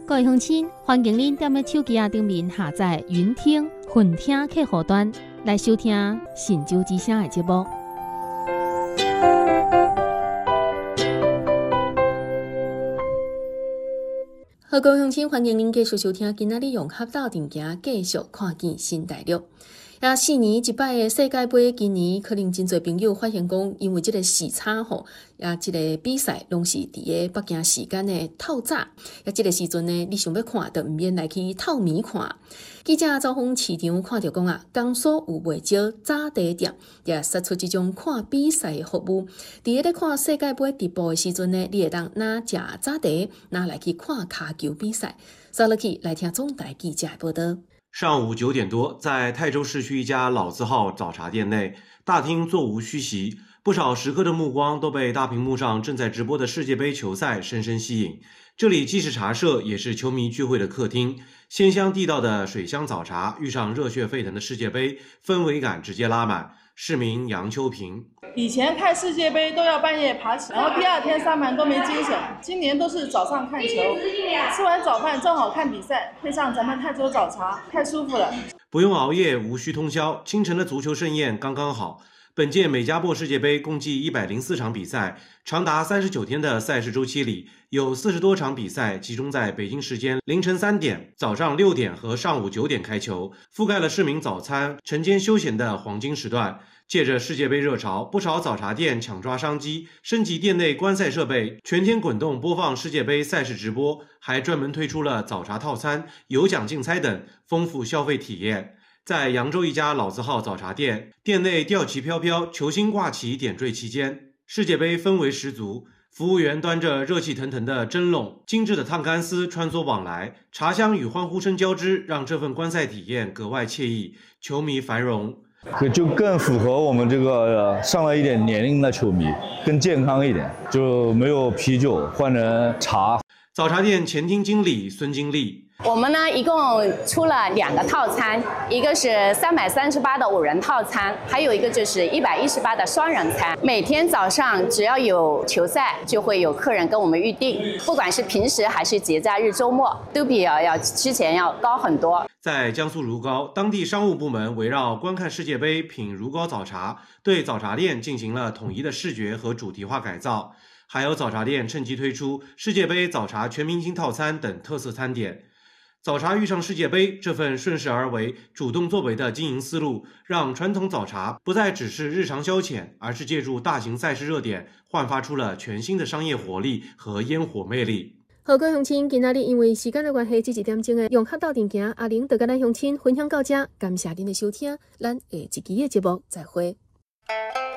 各位乡亲，欢迎您踮咧手机顶面下载云听、混听客户端来收听《神州之声》的节目。好，各位乡亲，欢迎您继续收听今仔日用合道定行继续看见新大陆。4年一摆的世界杯，今年可能真侪朋友发现讲，因为这个时差这个比赛拢是伫个北京时间的透早，这个时阵呢，你想要看，就毋免来去透暝看。记者走访市场看到讲江苏有袂少早茶店，也杀出这种看比赛的服务。伫个咧看世界杯直播的时阵呢，你会当拿食早茶，拿来去看骹球比赛。稍落去来听总台记者的报道。 上午9点多，在泰州市区一家老字号早茶店内，大厅座无虚席，不少食客的目光都被大屏幕上正在直播的世界杯球赛深深吸引。这里既是茶社，也是球迷聚会的客厅。鲜香地道的水乡早茶遇上热血沸腾的世界杯，氛围感直接拉满。市民杨秋平： 以前看世界杯都要半夜爬起，然后第二天上班都没精神。今年都是早上看球，吃完早饭正好看比赛，配上咱们泰州早茶，太舒服了。 不用熬夜，无需通宵，清晨的足球盛宴刚刚好。本届美加墨世界杯共计104场比赛，长达39天的赛事周期里，有40多场比赛集中在北京时间凌晨3点、早上6点和上午9点开球，覆盖了市民早餐、晨间休闲的黄金时段。借着世界杯热潮，不少早茶店抢抓商机，升级店内观赛设备，全天滚动播放世界杯赛事直播，还专门推出了早茶套餐、有奖竞猜等，丰富消费体验。在扬州一家老字号早茶店，店内吊旗飘飘，球星挂旗点缀其间，世界杯氛围十足。服务员端着热气腾腾的蒸笼，精致的烫干丝穿梭往来，茶香与欢呼声交织，让这份观赛体验格外惬意，球迷繁荣。 就更符合我们这个上了一点年龄的球迷，更健康一点，就没有啤酒，换成茶。 早茶店前厅经理孙金丽： 我们呢一共出了2个套餐，一个是338的5人套餐，还有一个就是118的双人餐。每天早上只要有球赛，就会有客人跟我们预定，不管是平时还是节假日周末，都比要之前要高很多。 在江苏如皋，当地商务部门围绕观看世界杯、品如皋早茶，对早茶店进行了统一的视觉和主题化改造。还有早茶店趁机推出世界杯早茶全明星套餐等特色餐点。早茶遇上世界杯，这份顺势而为、主动作为的经营思路，让传统早茶不再只是日常消遣，而是借助大型赛事热点，焕发出了全新的商业活力和烟火魅力。 好，各位乡亲，今仔日因为时间的关系，这1点钟的用合道定行，阿玲就跟咱乡亲分享到这，感谢您的收听，咱下一期的节目再会。